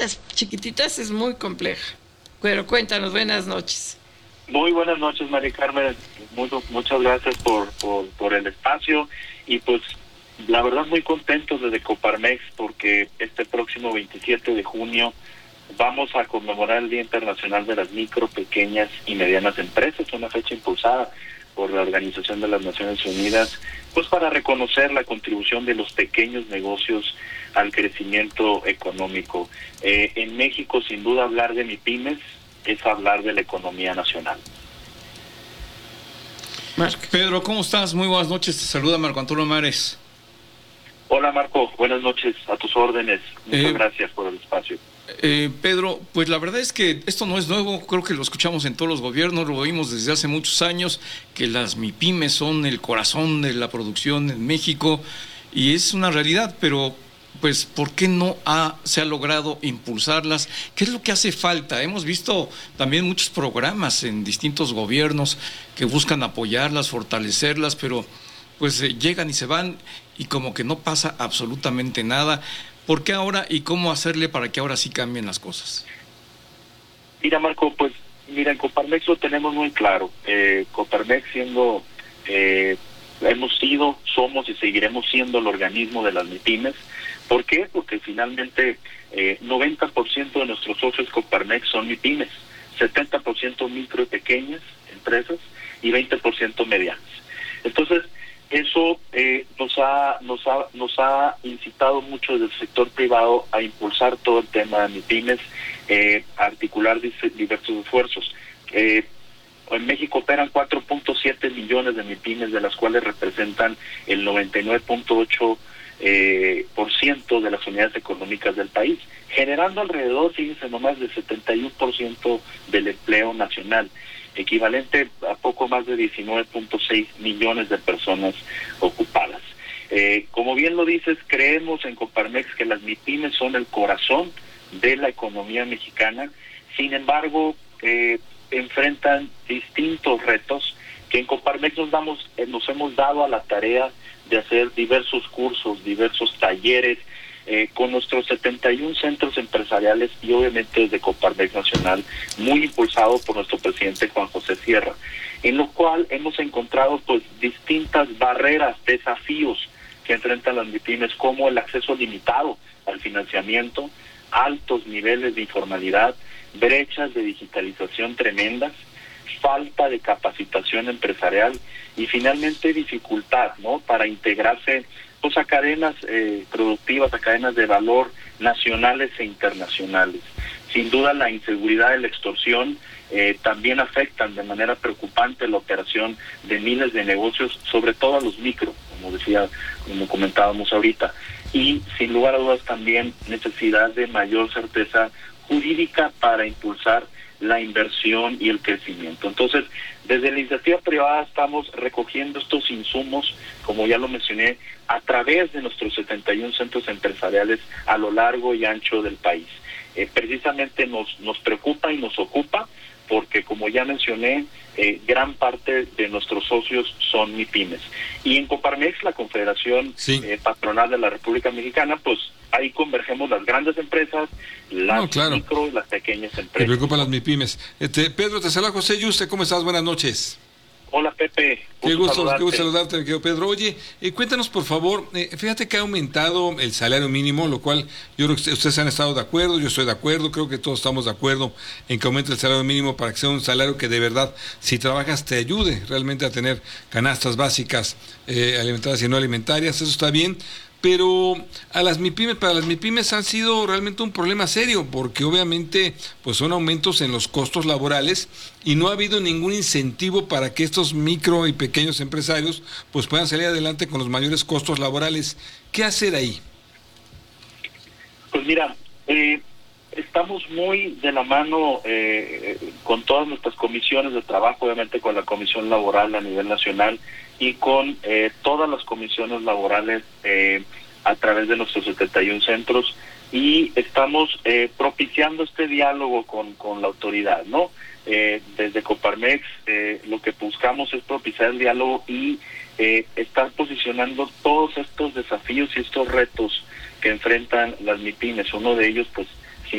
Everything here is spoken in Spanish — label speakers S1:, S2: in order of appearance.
S1: las chiquititas es muy compleja. Pero cuéntanos, buenas noches.
S2: Muy buenas noches, María Carmen. Muchas gracias por el espacio. Y pues, la verdad, muy contentos desde Coparmex porque este próximo 27 de junio vamos a conmemorar el Día Internacional de las Micro, Pequeñas y Medianas Empresas, una fecha impulsada por la Organización de las Naciones Unidas, pues para reconocer la contribución de los pequeños negocios al crecimiento económico. En México, sin duda, hablar de MIPYMES es hablar de la economía nacional.
S3: Pedro, ¿cómo estás? Muy buenas noches, te saluda Marco Antonio Mares.
S2: Hola Marco, buenas noches, a tus órdenes. Muchas gracias por el espacio.
S3: Pedro, pues la verdad es que esto no es nuevo, creo que lo escuchamos en todos los gobiernos, lo oímos desde hace muchos años, que las MIPYMES son el corazón de la producción en México y es una realidad, pero pues ¿por qué no se ha logrado impulsarlas? ¿Qué es lo que hace falta? Hemos visto también muchos programas en distintos gobiernos que buscan apoyarlas, fortalecerlas, pero pues llegan y se van y como que no pasa absolutamente nada. ¿Por qué ahora y cómo hacerle para que ahora sí cambien las cosas?
S2: Mira, Marco, pues en Coparmex lo tenemos muy claro. Coparmex hemos sido, somos y seguiremos siendo el organismo de las MIPYMES. ¿Por qué? Porque finalmente 90% de nuestros socios Coparmex son MIPYMES, 70% micro y pequeñas empresas y 20% medianas. Entonces, eso nos ha incitado mucho desde el sector privado a impulsar todo el tema de MIPYMES, articular diversos esfuerzos. En México operan 4.7 millones de MIPYMES, de las cuales representan el 99.8% de las unidades económicas del país, generando alrededor, fíjense nomás, del 71% del empleo nacional, equivalente a poco más de 19.6 millones de personas ocupadas. Como bien lo dices, creemos en Coparmex que las MIPYMES son el corazón de la economía mexicana. Sin embargo, enfrentan distintos retos que en Coparmex nos hemos dado a la tarea de hacer diversos cursos, diversos talleres, con nuestros 71 centros empresariales y obviamente desde Coparmex Nacional, muy impulsado por nuestro presidente Juan José Sierra, en lo cual hemos encontrado pues distintas barreras, desafíos que enfrentan las MIPYMES, como el acceso limitado al financiamiento, altos niveles de informalidad, brechas de digitalización tremendas, falta de capacitación empresarial y finalmente dificultad, ¿no?, para integrarse pues a cadenas productivas, a cadenas de valor nacionales e internacionales. Sin duda la inseguridad y la extorsión también afectan de manera preocupante la operación de miles de negocios, sobre todo a los micro, como comentábamos ahorita. Y sin lugar a dudas también necesidad de mayor certeza jurídica para impulsar la inversión y el crecimiento. Entonces, desde la iniciativa privada estamos recogiendo estos insumos, como ya lo mencioné, a través de nuestros 71 centros empresariales a lo largo y ancho del país. Precisamente nos preocupa y nos ocupa porque, como ya mencioné, gran parte de nuestros socios son MIPYMES. Y en Coparmex, la Confederación Patronal de la República Mexicana, pues ahí convergemos las grandes empresas, las micro y las pequeñas empresas.
S4: Me preocupan las MIPYMES. Pedro, te saluda José Yuste, ¿cómo estás? Buenas noches.
S2: Hola Pepe,
S4: qué gusto saludarte, querido Pedro. Oye, cuéntanos por favor, fíjate que ha aumentado el salario mínimo, lo cual yo creo que ustedes han estado de acuerdo, yo estoy de acuerdo, creo que todos estamos de acuerdo en que aumente el salario mínimo para que sea un salario que de verdad, si trabajas, te ayude realmente a tener canastas básicas alimentadas y no alimentarias, eso está bien. Pero para las MIPYMES han sido realmente un problema serio, porque obviamente pues son aumentos en los costos laborales y no ha habido ningún incentivo para que estos micro y pequeños empresarios pues puedan salir adelante con los mayores costos laborales. ¿Qué hacer ahí?
S2: Pues mira, estamos muy de la mano con todas nuestras comisiones de trabajo, obviamente con la Comisión Laboral a nivel nacional y con todas las comisiones laborales a través de nuestros 71 centros, y estamos propiciando este diálogo con la autoridad, ¿no? Desde Coparmex lo que buscamos es propiciar el diálogo y estar posicionando todos estos desafíos y estos retos que enfrentan las MIPYMES. Uno de ellos, pues,